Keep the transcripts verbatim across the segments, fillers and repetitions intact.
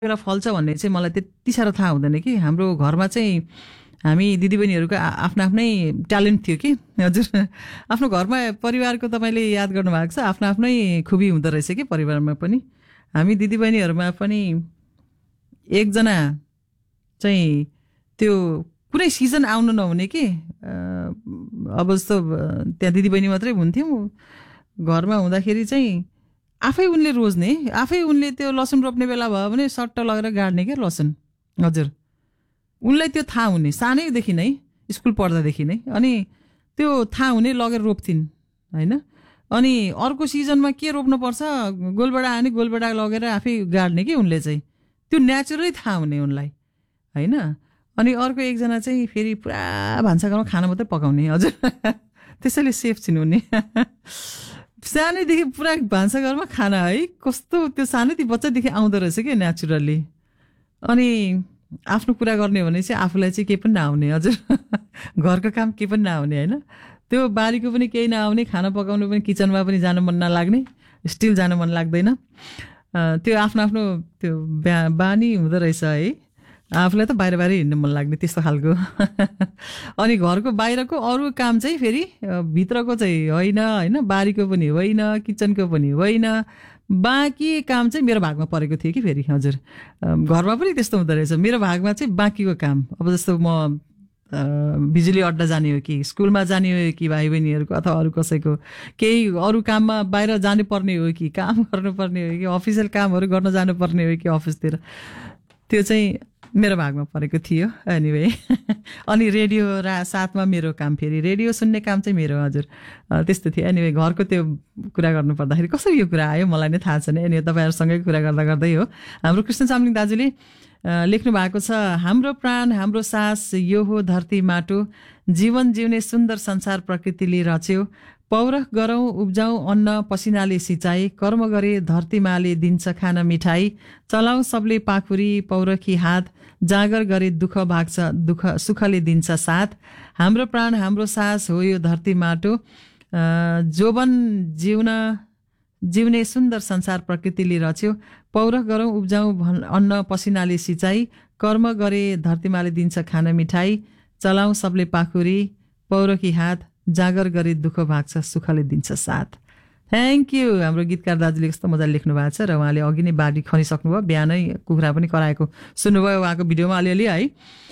बेला फल्छ भन्ने चाहिँ मलाई त्यति साह्रो थाहा हुँदैन कि हाम्रो घरमा चाहिँ हामी दिदीबहिनीहरूको आफ्नो आफ्नै ट्यालेन्ट थियो कि हजुर आफ्नो घरमा परिवारको तपाईँले याद गर्नुभएको छ आफ्नो आफ्नै खुबी हुँदो रहेछ कि परिवारमा पनि हामी दिदीबहिनीहरूमा पनि एकजना चाहिँ त्यो कुनै सिजन आउनु नहुने कि अब जस्तो त्यहाँ दिदीबहिनी मात्रै हुन्थ्यौँ घरमा हुँदाखेरि चाहिँ आफै उनले रोज्ने आफै उनले त्यो लसुन रोप्ने बेला भयो भने सट्ट लगेर गाड्ने क्या लसुन हजुर उनलाई त्यो थाहा हुने सानैदेखि नै स्कुल पढ्दादेखि नै अनि त्यो थाहा हुने लगेर रोप्थिन् होइन अनि अर्को सिजनमा के रोप्नुपर्छ गोलबडा आने गोलबडा लगेर आफै गाड्ने कि उनले चाहिँ त्यो नेचुरली थाहा हुने उनलाई होइन अनि अर्को एकजना चाहिँ फेरि पुरा भान्साघरमा खाना मात्रै पकाउने हजुर त्यसैले सेफ छिन् उनी सानैदेखि पुरा भान्साघरमा खाना है कस्तो त्यो सानैदेखि बच्चादेखि आउँदो रहेछ कि नेचुरली अनि आफ्नो कुरा गर्ने भने चाहिँ आफूलाई चाहिँ केही पनि नआउने हजुर घरको काम केही पनि नआउने होइन त्यो बारीको पनि केही नआउने खाना पकाउनु पनि किचनमा पनि जानु मन नलाग्ने स्टिल जानु मन लाग्दैन त्यो आफ्नो आफ्नो त्यो बानी हुँदो रहेछ है आफूलाई त बाहिर बाहिर हिँड्नु मन लाग्ने त्यस्तो खालको अनि घरको बाहिरको अरू काम चाहिँ फेरि भित्रको चाहिँ होइन होइन बारीको पनि होइन किचनको पनि होइन बाँकी काम चाहिँ मेरो भागमा परेको थियो कि फेरि हजुर घरमा पनि त्यस्तो हुँदो रहेछ मेरो भागमा चाहिँ बाँकीको काम अब जस्तो म बिजुली अड्डा जाने हो कि स्कुलमा जाने हो कि भाइ बहिनीहरूको अथवा अरू कसैको केही अरू काममा बाहिर जानुपर्ने हो कि काम गर्नुपर्ने हो कि अफिसियल कामहरू गर्न जानुपर्ने हो कि अफिसतिर त्यो चाहिँ मेरो भागमा परेको थियो एनिवे अनि रेडियो रा साथमा मेरो काम फेरि रेडियो सुन्ने काम चाहिँ मेरो हजुर त्यस्तो थियो एनिवे घरको त्यो कुरा गर्नु पर्दाखेरि कसरी यो कुरा आयो मलाई नै थाहा छैन एनिवे तपाईँहरूसँगै कुरा गर्दा गर्दै हो हाम्रो कृष्ण चामलिङ दाजुले लेख्नु भएको छ हाम्रो प्राण हाम्रो सास यो हो धरती माटो जीवन जिउने सुन्दर संसार प्रकृतिले रच्यो पौरख गरौँ उब्जाउँ अन्न पसिनाले सिँचाइ कर्म गरे धरती माले दिन्छ खान मिठाई चलाऊ सबले पाखुरी पौरखी हात जागर गरे दुःख भाग्छ दुःख सुखले दिन्छ साथ हाम्रो प्राण हाम्रो सास हो यो धरती माटो जोवन जिउन जिउने सुन्दर संसार प्रकृतिले रच्यो पौरख गरौँ उब्जाउँ अन्न पसिनाले सिँचाइ कर्म गरे धरतीमाले दिन्छ खान मिठाई चलाऊ सबले पाखुरी पौरखी हात जागर गरे दुःख भाग्छ सुखले दिन्छ साथ थ्याङ्क यू हाम्रो गीतकार दाजुले कस्तो मजाले लेख्नु भएको छ र उहाँले अघि नै बारी खनिसक्नुभयो बिहानै कुखुरा पनि कराएको सुन्नुभयो उहाँको भिडियोमा अलिअलि है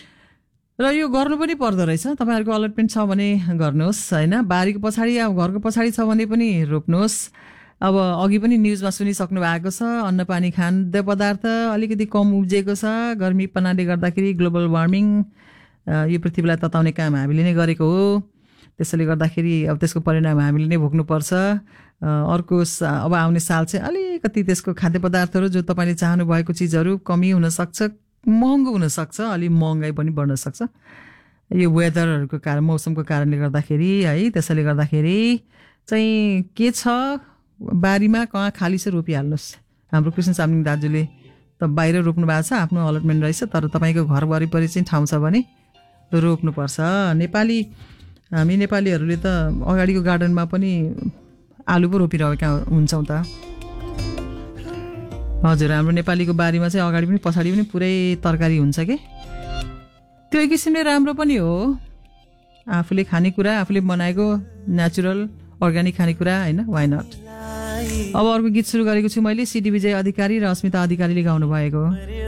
र यो गर्नु पनि पर्दो रहेछ तपाईँहरूको अलटमेन्ट छ भने गर्नुहोस् होइन बारीको पछाडि अब घरको पछाडि छ भने पनि रोप्नुहोस् अब अघि पनि न्युजमा सुनिसक्नु भएको छ अन्नपानी खाद्य पदार्थ अलिकति कम उब्जिएको छ गर्मीपनाले गर्दाखेरि ग्लोबल वार्मिङ यो पृथ्वीलाई तताउने काम हामीले नै गरेको हो त्यसैले गर्दाखेरि अब त्यसको परिणाम हामीले नै भोग्नुपर्छ अर्को अब आउने साल चाहिँ अलिकति त्यसको खाद्य पदार्थहरू जो तपाईँले चाहनु भएको चिजहरू कमी हुनसक्छ महँगो हुनसक्छ अलिक महँगाई पनि बढ्न सक्छ यो वेदरहरूको कारण मौसमको कारणले गर्दाखेरि है त्यसैले गर्दाखेरि चाहिँ के छ बारीमा कहाँ खाली छ रोपिहाल्नुहोस् हाम्रो कृष्ण चामलिङ दाजुले त बाहिर रोप्नु भएको छ आफ्नो अलटमेन्ट रहेछ तर तपाईँको घर वरिपरि चाहिँ ठाउँ छ भने रोप्नुपर्छ नेपाली हामी नेपालीहरूले त अगाडिको गार्डनमा पनि आलु पो रोपिरहेका हुन्छौँ त हजुर हाम्रो नेपालीको बारीमा चाहिँ अगाडि पनि पछाडि पनि पुरै तरकारी हुन्छ कि त्यो एक किसिमले राम्रो पनि हो आफूले खानेकुरा आफूले बनाएको नेचुरल अर्ग्यानिक खानेकुरा होइन वाइ नट अब अर्को गीत सुरु गरेको छु मैले सिडी विजय अधिकारी र अस्मिता अधिकारीले गाउनु भएको